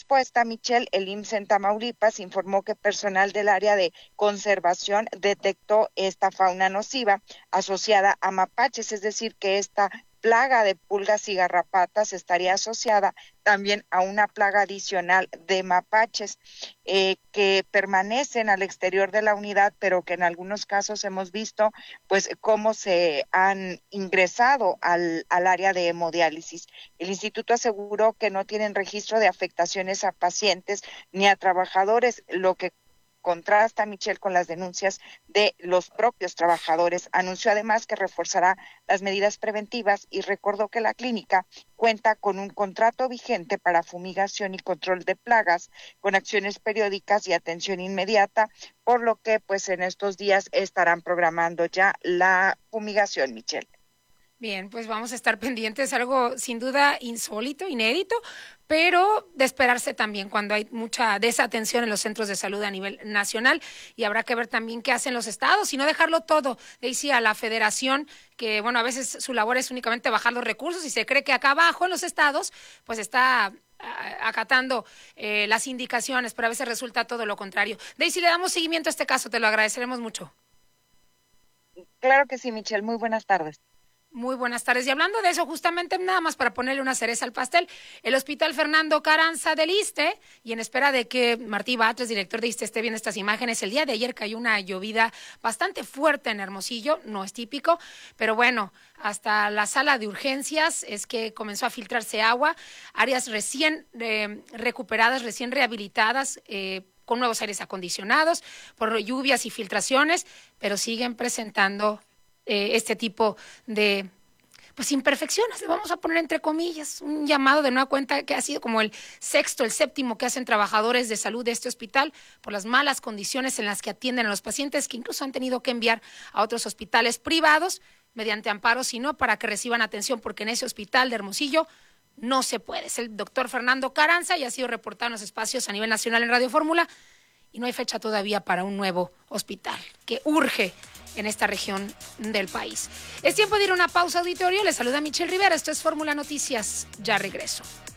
respuesta, Michelle, el IMSS en Tamaulipas informó que personal del área de conservación detectó esta fauna nociva asociada a mapaches, es decir, que esta plaga de pulgas y garrapatas estaría asociada también a una plaga adicional de mapaches que permanecen al exterior de la unidad, pero que en algunos casos hemos visto pues cómo se han ingresado al área de hemodiálisis. El instituto aseguró que no tienen registro de afectaciones a pacientes ni a trabajadores, lo que contrasta, Michelle, con las denuncias de los propios trabajadores. Anunció además que reforzará las medidas preventivas y recordó que la clínica cuenta con un contrato vigente para fumigación y control de plagas, con acciones periódicas y atención inmediata, por lo que pues en estos días estarán programando ya la fumigación, Michelle. Bien, pues vamos a estar pendientes, algo sin duda insólito, inédito, pero de esperarse también cuando hay mucha desatención en los centros de salud a nivel nacional, y habrá que ver también qué hacen los estados y no dejarlo todo, Daisy, a la federación, que bueno, a veces su labor es únicamente bajar los recursos y se cree que acá abajo en los estados pues está acatando las indicaciones, pero a veces resulta todo lo contrario. Daisy, le damos seguimiento a este caso, te lo agradeceremos mucho. Claro que sí, Michelle, muy buenas tardes. Muy buenas tardes. Y hablando de eso, justamente nada más para ponerle una cereza al pastel, el Hospital Fernando Carranza del Iste, y en espera de que Martí Batres, director de Iste, esté viendo estas imágenes, el día de ayer cayó una llovida bastante fuerte en Hermosillo, no es típico, pero bueno, hasta la sala de urgencias es que comenzó a filtrarse agua, áreas recién recuperadas, recién rehabilitadas, con nuevos aires acondicionados, por lluvias y filtraciones, pero siguen presentando este tipo de pues imperfecciones, le vamos a poner entre comillas, un llamado de nueva cuenta que ha sido como el sexto, el séptimo que hacen trabajadores de salud de este hospital por las malas condiciones en las que atienden a los pacientes, que incluso han tenido que enviar a otros hospitales privados mediante amparo, sino para que reciban atención, porque en ese hospital de Hermosillo no se puede. Es el doctor Fernando Carranza y ha sido reportado en los espacios a nivel nacional en Radio Fórmula, y no hay fecha todavía para un nuevo hospital que urge en esta región del país. Es tiempo de ir a una pausa, auditorio. Les saluda Michelle Rivera. Esto es Fórmula Noticias. Ya regreso.